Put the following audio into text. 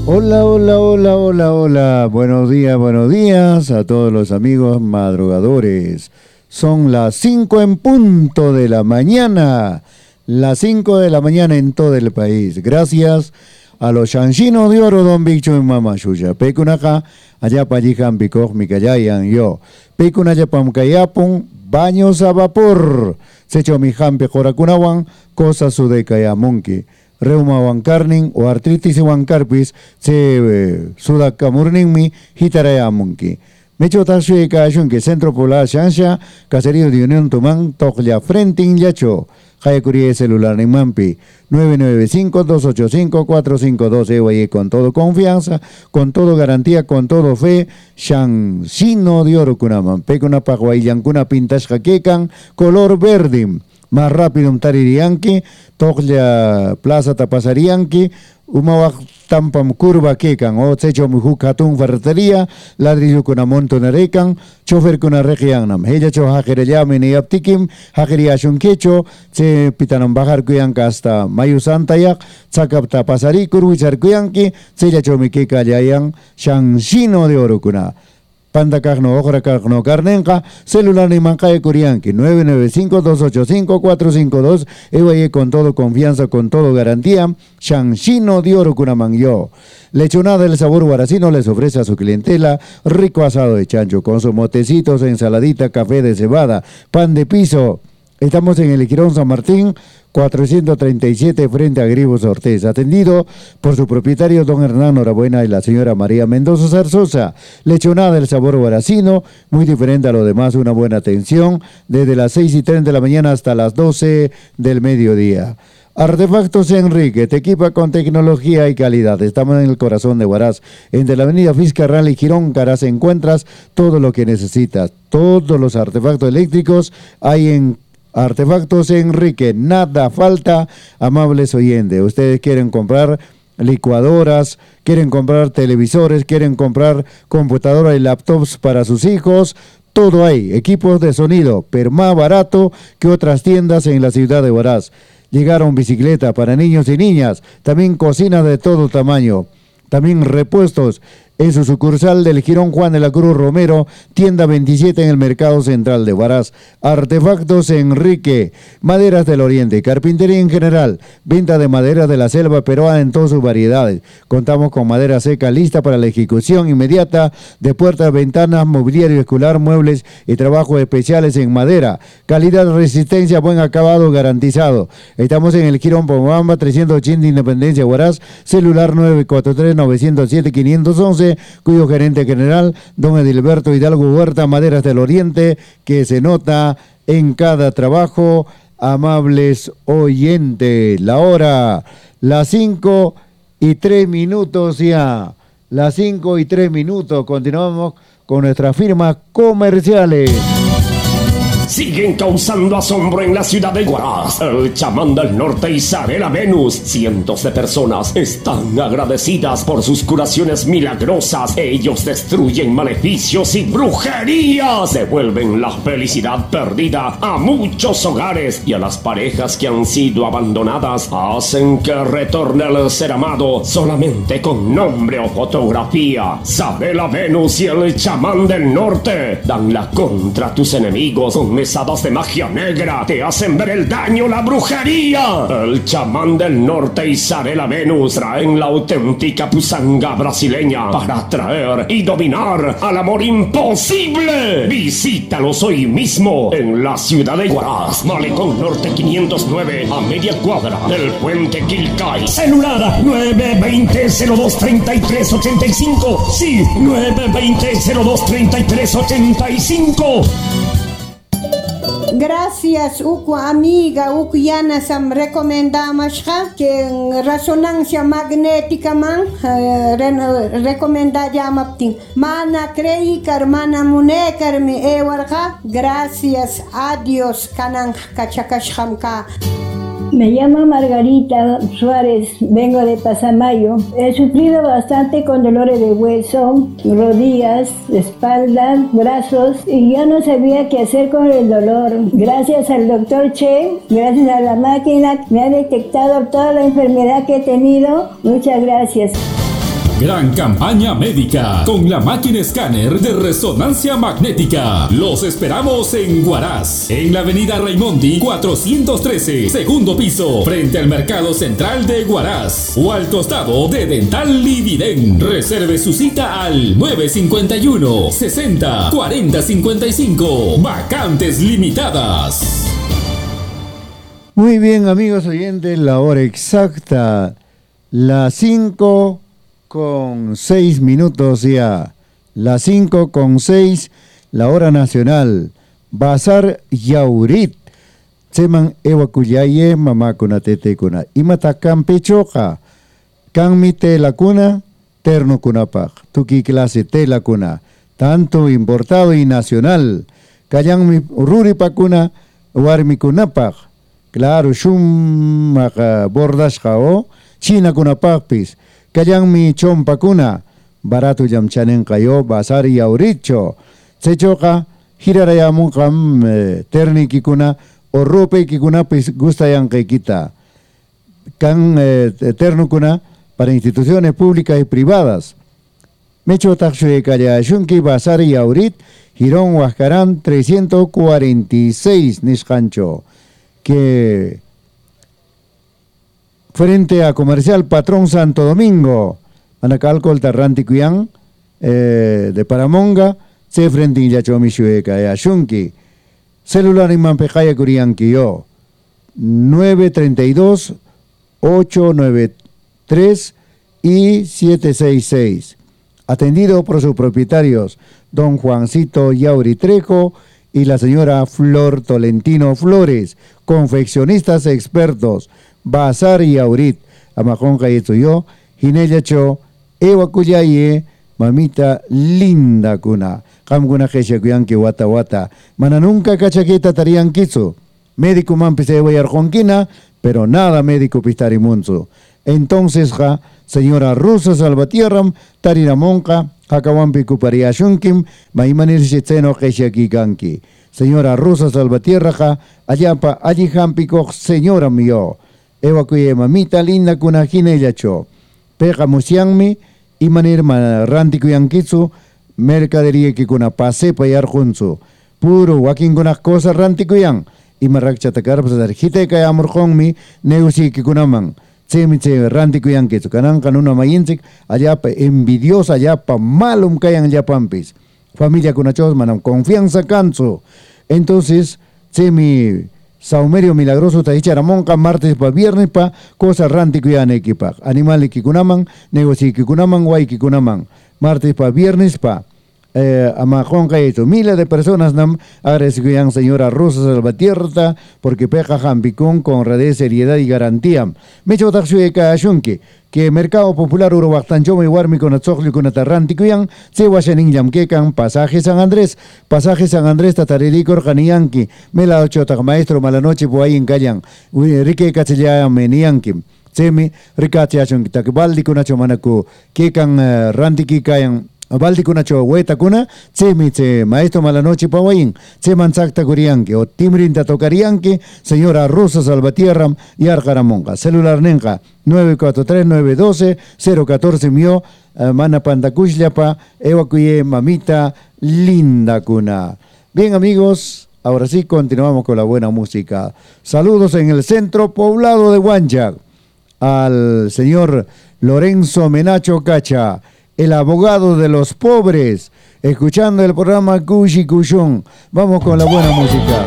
Hola, hola, hola, hola, hola. Buenos días a todos los amigos madrugadores. Son las 5 en punto de la mañana. Las 5 de la mañana en todo el país. Gracias a los chanchinos de oro, don Bicho y mamá Xuxa. Pecunaka, allá payijan picoj micayayan yo. Pecunaya pamcayapun, baños a vapor. Secho mi jampe joracunawan, cosa sudecaya monkey. Reuma wankarnin o artritis wankarpis se sudakamurninmi hitarayamunki. Mecho tashe kashunki Centro Polar Shansha, Caserío de Unión Tumán, Toklia Frentin Yacho. Hayakuri celular ni mampi 995-285-452 Ewaye con todo confianza, con todo garantía, con todo fe. Shan Sino de Oro Kunaman, Pekuna Pahuayankuna Pintas Jaquecan, color verde. Más rápido un taririanki, Toklia Plaza Tapasarianki, Umawak Tampam Curva Kekan, o Secho Mujukatun Ferretería, Ladrillo con Amontonarekan, Chofer con Arregianam, Hellacho Hajereyamen y Aptikim, Hajeriashun Quecho, Se Pitanam Bajar Kuyanka hasta Mayu Santayak, Zakap Tapasari, Kurwichar Kuyanki, Sellacho Mikeka Yayan, Shanshino de Orokuna. Panda Cagno, Ojra Cagno, Carnenca, celular ni Mancae Curianqui, 995-285-452, Ewaye con todo confianza, con todo garantía, Shanshino de Oro Cunamangyo. Lechonada del sabor guaracino les ofrece a su clientela rico asado de chancho, con sus motecitos, ensaladita, café de cebada, pan de piso. Estamos en el Girón San Martín, 437 frente a Gribos Ortiz, atendido por su propietario don Hernán Norabuena y la señora María Mendoza Zarzosa. Lechonada del sabor guaracino, muy diferente a lo demás, una buena atención, desde las 6:30 de la mañana hasta las 12 del mediodía. Artefactos Enrique, te equipa con tecnología y calidad. Estamos en el corazón de Huaraz, entre la avenida Fiscarral y Girón Caraz encuentras todo lo que necesitas. Todos los artefactos eléctricos hay en Artefactos Enrique, nada falta, amables oyentes. Ustedes quieren comprar licuadoras, quieren comprar televisores, quieren comprar computadoras y laptops para sus hijos, todo hay, equipos de sonido, pero más barato que otras tiendas en la ciudad de Huaraz. Llegaron bicicletas para niños y niñas, también cocinas de todo tamaño, también repuestos. En su sucursal del Girón Juan de la Cruz Romero, tienda 27 en el Mercado Central de Huaraz. Artefactos Enrique, maderas del Oriente, carpintería en general, venta de madera de la selva peruana en todas sus variedades. Contamos con madera seca lista para la ejecución inmediata de puertas, ventanas, mobiliario escolar, muebles y trabajos especiales en madera. Calidad, resistencia, buen acabado garantizado. Estamos en el Girón Pomabamba, 380 Independencia Huaraz, celular 943-907-511. Cuyo gerente general, don Edilberto Hidalgo Huerta, Maderas del Oriente, que se nota en cada trabajo. Amables oyentes, la hora, las 5:03 ya, las 5:03, continuamos con nuestras firmas comerciales. Siguen causando asombro en la ciudad de Huaraz. El chamán del norte Isabela Venus. Cientos de personas están agradecidas por sus curaciones milagrosas. Ellos destruyen maleficios y brujerías. Devuelven la felicidad perdida a muchos hogares y a las parejas que han sido abandonadas. Hacen que retorne el ser amado solamente con nombre o fotografía. Isabela Venus y el chamán del norte dan la contra tus enemigos con mesadas de magia negra, te hacen ver el daño, la brujería. El chamán del norte y Isabela Venus traen la auténtica pusanga brasileña para atraer y dominar al amor imposible. Visítalos hoy mismo en la ciudad de Huaraz, Malecón Norte 509, a media cuadra del puente Quilcay. Celular 920-02-3385. Sí, 920-02-3385. Gracias, Uku amiga, Uku Yana Sam recomendamos que en resonancia magnética man recomenda llamaptin. Mana crei mana munekar mi ewarga. Gracias a Dios kanan kachakashkamka. Me llamo Margarita Suárez, vengo de Pasamayo. He sufrido bastante con dolores de hueso, rodillas, espalda, brazos y ya no sabía qué hacer con el dolor. Gracias al doctor Che, gracias a la máquina, me ha detectado toda la enfermedad que he tenido. Muchas gracias. Gran campaña médica con la máquina escáner de resonancia magnética. Los esperamos en Huaraz, en la avenida Raimondi 413, segundo piso, frente al Mercado Central de Huaraz, o al costado de Dental Lividen. Reserve su cita al 951 60 40 55. Vacantes limitadas. Muy bien, amigos oyentes, la hora exacta, las 5:06 ya. Las 5:06, la hora nacional. Bazar Yaurit. Seman ewa kuyaye mama kuna tete kuna. Imata campechoka. Kan tela kuna, terno kuna pak. Tuki clase tela kuna. Tanto importado y nacional. Kayang mi ruri pakuna, warmi kuna pak. Claro, shum maka bordas kao, China kuna pakpis. Kayang mi chompa kuna. Barato jam chanen kayo, bazar Yauricho. Sechoka, hirarayamun kam terni kikuna. O rope kikuna pues gusta yang que kita. Kan terno kuna para instituciones públicas y privadas. Mecho taxue kaya shunki bazar Yaurit, Girón Huascarán 346 Niscancho. Que frente a Comercial Patrón Santo Domingo, Anacalco el Tarranti Cuyán, de Paramonga, se frente a Yachomichue kaya shunki. Celular en Mampejaya Curianqui yo 932 893 y 766. Atendido por sus propietarios, don Juancito Yauri Trejo y la señora Flor Tolentino Flores, confeccionistas expertos, Bazar Yaurit, Amajonca y yo, Ginellacho, Ewa Cuyaye, mamita linda kuna. Kamguna kesha kuyanki wata wata. Mana nunca cachaqueta tarian kisu. Médico man pise voy arjonquina, pero nada médico pistarimunzo. Entonces ja, señora Rosa Salvatierram, tariramonca, hakawampi kuparia shunkim, maimanir shitzeno kesha kikanki. Señora Rosa Salvatierra ja, allapa, allí jampiko, señora mío. Ewa kuye mamita linda kuna jinellacho. Peja musianmi, y manir ranti kuyankitsu, mercadería que kuna pase payar junzo. Puro wakin kunak cosa ranti kuyang. Y marrakcha takar pasar hite kaya amurjongmi negoci que kunaman. Tse ranti kuyankitsu. Kanan kanuna mayinzik allá envidiosa allá malum kayan allá pampis. Familia kunachos manam confianza canso. Entonces, mi saumerio milagroso tahicharamonca martes pa viernes pa cosa ranti kuyan equipa. Animales que kunaman, negoci que kunaman, guay que kunaman. Martes pa viernes pa amajonca esto. Miles de personas nam agradecen señora Rosa Salvatierra porque peja jampicón con honradez, seriedad y garantía. Mecho taxue ka shunki que Mercado Popular Urobactanchoma y Warmi con Atzogli con Atarranti kuyan se washanin yamkekan pasaje San Andrés tatarericor janiyanki mela ochotak maestro malanoche po ahí en Callan rique cachillaya meniyanki semi ricachashunki tak baldi kunacho manaku kekan rantiki kayan baldi kunacho hueta kuna semi maestro malanoche pawayin se mansakta kuriyanki o timrinta tokariyanki señora Rosa Salvatierra y Arjaramonga celular nenka 943-912-014 mio mana pantakushllapa ewakuye mamita linda kuna. Bien amigos, ahora sí continuamos con la buena música. Saludos en el centro poblado de Huanchac al señor Lorenzo Menacho Cacha, el abogado de los pobres, escuchando el programa Cushi Cushun. Vamos con la buena música.